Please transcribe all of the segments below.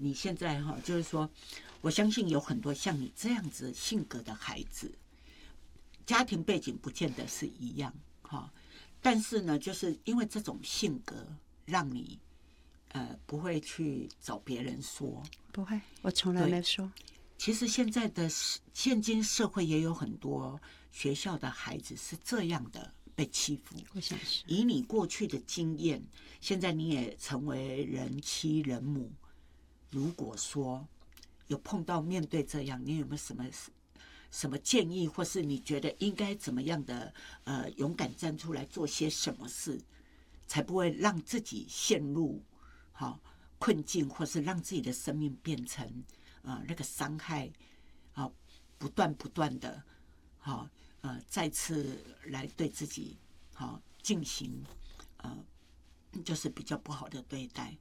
你现在哈，就是说，我相信有很多像你这样子性格的孩子，家庭背景不见得是一样哈，但是呢，就是因为这种性格，让你不会去找别人说， 不会，我从来没说。 其实现在的现今社会也有很多学校的孩子是这样的被欺负。 我想是以你过去的经验，现在你也成为人妻人母，如果说有碰到面对这样，你有没有什么建议，或是你觉得应该怎么样的勇敢站出来做些什么事，才不会让自己陷入困境，或是让自己的生命变成那个伤害不断的再次来对自己进行就是比较不好的对待。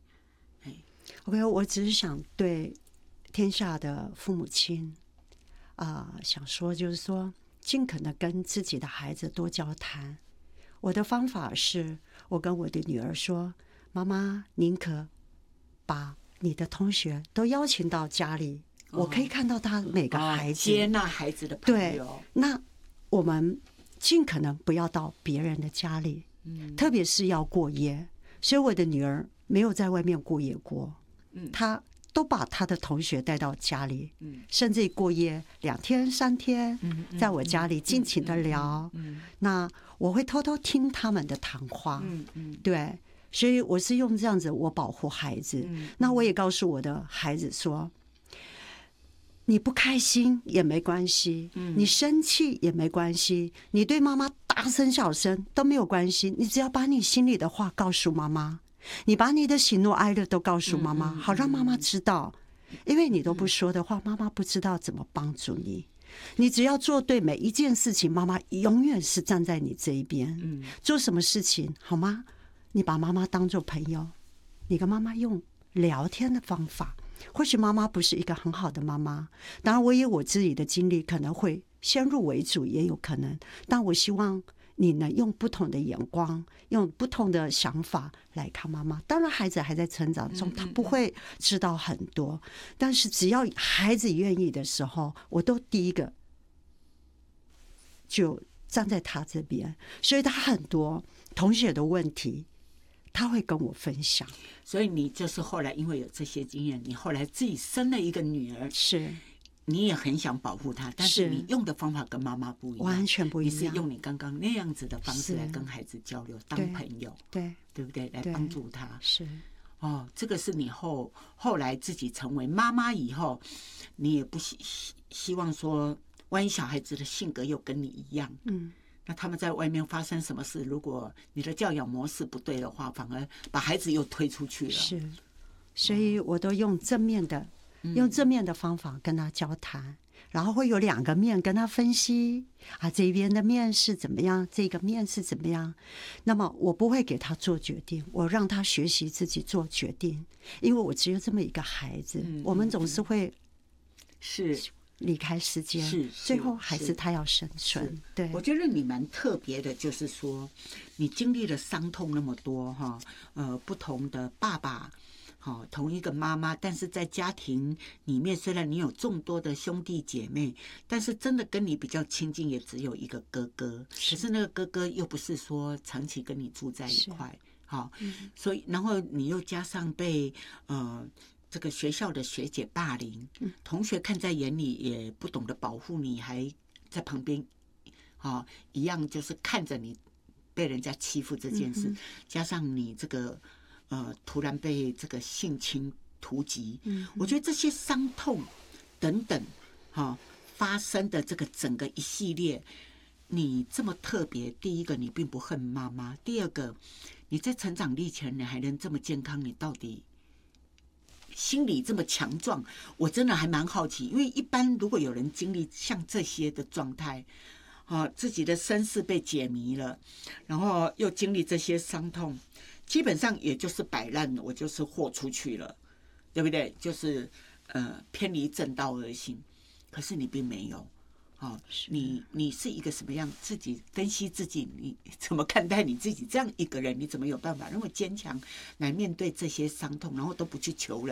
OK， 我只是想对天下的父母亲想说，就是说尽可能跟自己的孩子多交谈。我的方法是，我跟我的女儿说，妈妈宁可把你的同学都邀请到家里，我可以看到他每个孩子， 接纳孩子的朋友。 对，那我们尽可能不要到别人的家里，特别是要过夜。所以我的女儿没有在外面过夜过，她都把她的同学带到家里，甚至过夜2天3天，在我家里尽情的聊。那我会偷偷听他们的谈话，对，所以我是用这样子我保护孩子。那我也告诉我的孩子说，你不开心也没关系，你生气也没关系，你对妈妈大声小声都没有关系，你只要把你心里的话告诉妈妈，你把你的喜怒哀乐都告诉妈妈，好让妈妈知道。因为你都不说的话，妈妈不知道怎么帮助你。你只要做对每一件事情，妈妈永远是站在你这一边。做什么事情好吗？你把妈妈当作朋友，你跟妈妈用聊天的方法。或许妈妈不是一个很好的妈妈，当然我有我自己的经历，可能会先入为主也有可能，但我希望你能用不同的眼光，用不同的想法来看妈妈。当然孩子还在成长中，他不会知道很多，但是只要孩子愿意的时候，我都第一个就站在他这边。所以他很多同学的问题他会跟我分享。 所以你就是后来因为有这些经验，你后来自己生了一个女儿， 是你也很想保护她，但是你用的方法跟妈妈不一样， 完全不一样。 你是用你刚刚那样子的方式来跟孩子交流，当朋友，对不对？来帮助他。 是这个是你后来自己成为妈妈以后，你也不希望说，万一小孩子的性格又跟你一样，那他们在外面发生什么事，如果你的教养模式不对的话，反而把孩子又推出去了。 是，所以我都用正面的方法跟他交谈，然后会有2个面跟他分析这边的面是怎么样，这个面是怎么样。那么我不会给他做决定，我让他学习自己做决定，因为我只有这么一个孩子，我们总是会离开世间，最后还是他要生存。对， 我觉得你蛮特别的，就是说你经历了伤痛那么多不同的爸爸，同一个妈妈，但是在家庭里面，虽然你有众多的兄弟姐妹，但是真的跟你比较亲近也只有一个哥哥，可是那个哥哥又不是说长期跟你住在一块，所以然后你又加上被这个学校的学姐霸凌，同学看在眼里也不懂得保护你，还在旁边一样就是看着你被人家欺负这件事，加上你这个突然被这个性侵突击，我觉得这些伤痛等等发生的这个整个一系列，你这么特别，第一个你并不恨妈妈，第二个你在成长历程你还能这么健康，你到底心理这么强壮，我真的还蛮好奇。因为一般如果有人经历像这些的状态，自己的身世被解谜了，然后又经历这些伤痛，基本上也就是摆烂，我就是豁出去了，对不对？就是偏离正道而行。可是你并没有，你是一个什么样？自己分析自己，你怎么看待你自己？这样一个人，你怎么有办法那么坚强来面对这些伤痛，然后都不去求人？